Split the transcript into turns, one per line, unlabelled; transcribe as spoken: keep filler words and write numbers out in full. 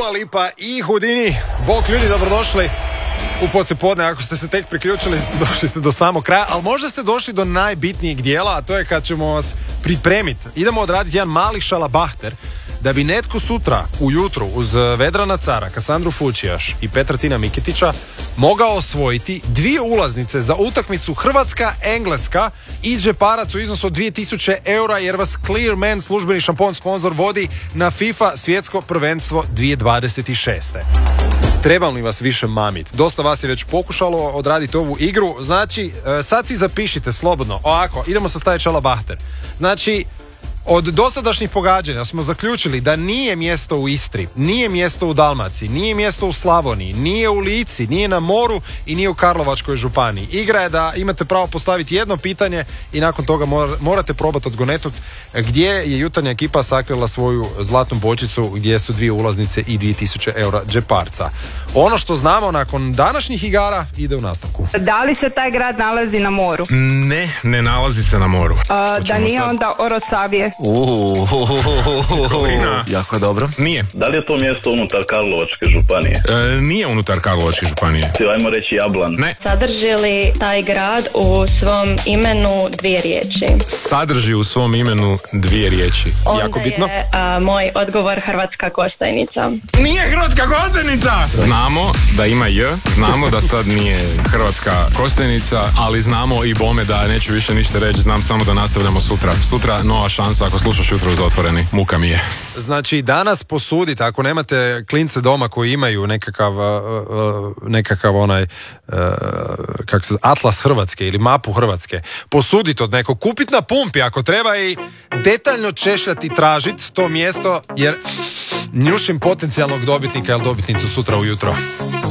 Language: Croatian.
Dua Lipa i Houdini. Bog ljudi, dobrodošli u poslijepodne. Ako ste se tek priključili, došli ste do samog kraja, ali možda ste došli do najbitnijeg dijela, a to je kad ćemo vas pripremiti. Idemo odraditi jedan mali šalabahter da bi netko sutra ujutru uz Vedrana Cara, Kasandru Fučijaš i Petra Tina Miketića mogao osvojiti dvije ulaznice za utakmicu Hrvatska-Engleska i džeparac u iznosu od dvije tisuće eura, jer vas Clearman, službeni šampon sponsor, vodi na FIFA svjetsko prvenstvo dvije tisuće dvadeset šeste. Treba li vas više mamit? Dosta vas je već pokušalo odraditi ovu igru. Znači, sad si zapišite slobodno. Ovako, idemo sa staje šalabahter. Znači, od dosadašnjih pogađanja smo zaključili da nije mjesto u Istri, nije mjesto u Dalmaciji, nije mjesto u Slavoniji, nije u Lici, nije na moru i nije u Karlovačkoj županiji. Igra je da imate pravo postaviti jedno pitanje i nakon toga morate probati odgonetnuti gdje je jutarnja ekipa sakrila svoju zlatnu bočicu, gdje su dvije ulaznice i dvije tisuće eura džeparca. Ono što znamo nakon današnjih igara ide u nastavku.
Da li se taj grad nalazi na moru?
Ne, ne nalazi se na moru.
A, da nije sad? Onda Orosavije.
Uuu,
jako dobro.
Nije.
Da li je to mjesto unutar Karlovačke županije?
E, nije unutar Karlovačke županije.
Ajmo reći Jablan.
Ne.
Sadrži li taj grad u svom imenu dvije riječi?
Sadrži u svom imenu dvije riječi.
Onda
jako bitno.
je a, moj odgovor Hrvatska Kostajnica.
Nije Hrvatska Kostajnica! Znamo da ima J, znamo da sad nije Hrvatska Kostajnica, ali znamo i bome da neću više ništa reći, znam samo da nastavljamo sutra. Sutra nova šansa, ako slušaš jutro uz Otvoreni, muka mi je.
Znači, danas posudite, ako nemate klince doma koji imaju nekakav, uh, nekakav onaj, uh, kak se, atlas Hrvatske ili mapu Hrvatske, posudite od nekog, kupit na pumpi ako treba i detaljno češljati i tražiti to mjesto, jer njušim potencijalnog dobitnika ili dobitnicu sutra ujutro.